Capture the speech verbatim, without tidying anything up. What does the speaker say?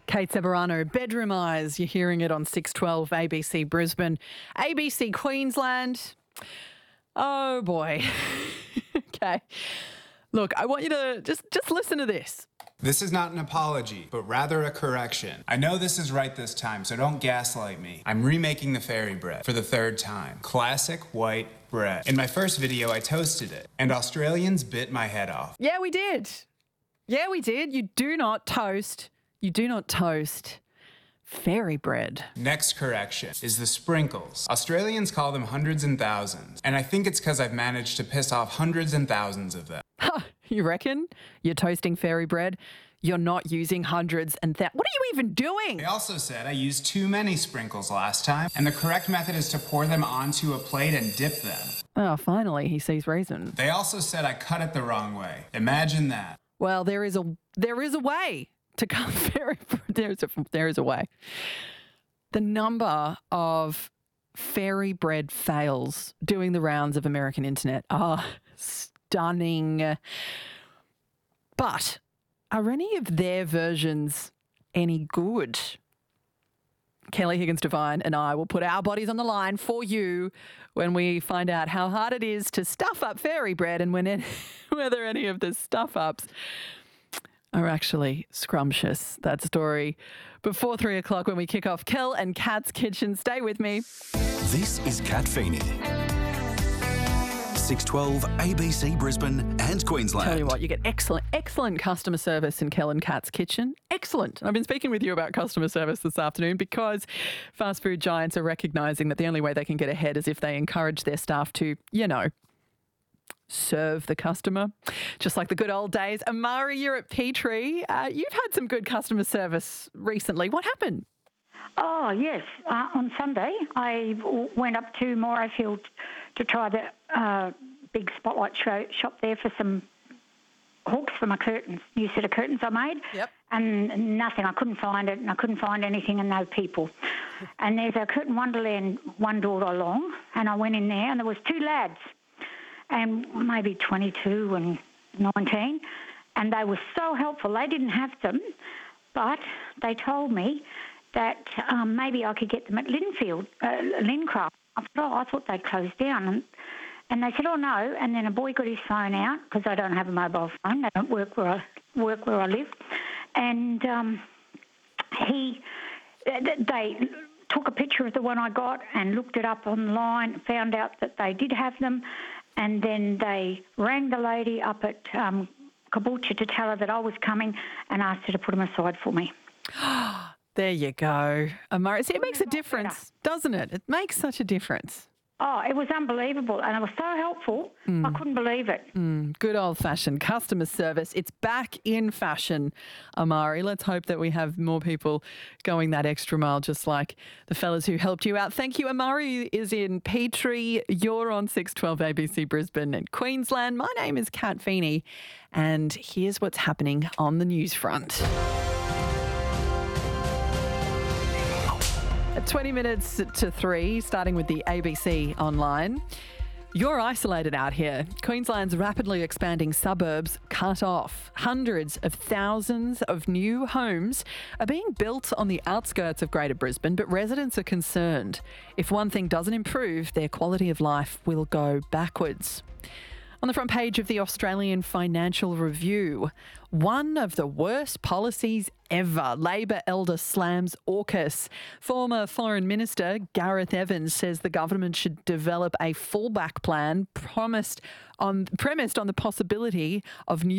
Kate Severano, Bedroom Eyes. You're hearing it on six twelve A B C Brisbane, A B C Queensland. Oh, boy. Okay. Look, I want you to just, just listen to this. This is not an apology, but rather a correction. I know this is right this time, so don't gaslight me. I'm remaking the fairy bread for the third time. Classic white bread. In my first video, I toasted it, and Australians bit my head off. Yeah, we did. Yeah, we did. You do not toast. You do not toast fairy bread. Next correction is the sprinkles. Australians call them hundreds and thousands, and I think it's because I've managed to piss off hundreds and thousands of them. Huh, you reckon? You're toasting fairy bread? You're not using hundreds and thousands. What are you even doing? They also said I used too many sprinkles last time, and the correct method is to pour them onto a plate and dip them. Oh, finally, he sees reason. They also said I cut it the wrong way. Imagine that. Well, there is a there is a way to cut fairy bread. There's a, there is a way. The number of fairy bread fails doing the rounds of American internet are stunning. But are any of their versions any good? Kelly Higgins-Devine and I will put our bodies on the line for you when we find out how hard it is to stuff up fairy bread and when it, whether any of the stuff-ups are actually scrumptious. That story before three o'clock when we kick off Kel and Kat's Kitchen. Stay with me. This is Kat Feeney. six twelve A B C Brisbane and Queensland. Tell you what, you get excellent, excellent customer service in Kel and Kat's Kitchen. Excellent. I've been speaking with you about customer service this afternoon because fast food giants are recognising that the only way they can get ahead is if they encourage their staff to, you know, serve the customer, just like the good old days. Amari, you're at Petrie. Uh, you've had some good customer service recently. What happened? Oh, yes. Uh, on Sunday, I w- went up to Morayfield to try the uh, big spotlight show, shop there for some hooks for my curtains, new set of curtains I made. Yep. And nothing. I couldn't find it, and I couldn't find anything and no people. And there's a Curtain Wonderland one door along, and I went in there, and there was two lads, and maybe twenty-two and nineteen, and they were so helpful. They didn't have them, but they told me that um, maybe I could get them at Linfield, uh, Lincraft. I thought, oh, I thought they'd closed down. And, and they said, oh, no. And then a boy got his phone out, because I don't have a mobile phone. They don't work where I, work where I live. And um, he, they took a picture of the one I got and looked it up online, found out that they did have them. And then they rang the lady up at um, Caboolture to tell her that I was coming and asked her to put them aside for me. There you go. Amari, see, it makes a difference, doesn't it? It makes such a difference. Oh, it was unbelievable, and it was so helpful. Mm. I couldn't believe it. Mm, good old-fashioned customer service. It's back in fashion, Amari. Let's hope that we have more people going that extra mile, just like the fellas who helped you out. Thank you. Amari is in Petrie. You're on six twelve A B C Brisbane and Queensland. My name is Kat Feeney, and here's what's happening on the news front. twenty minutes to three, starting with the A B C online. You're isolated out here. Queensland's rapidly expanding suburbs cut off. Hundreds of thousands of new homes are being built on the outskirts of Greater Brisbane, but residents are concerned. If one thing doesn't improve, their quality of life will go backwards. On the front page of the Australian Financial Review, one of the worst policies ever. Labor elder slams AUKUS. Former Foreign Minister Gareth Evans says the government should develop a fallback plan promised on, premised on the possibility of new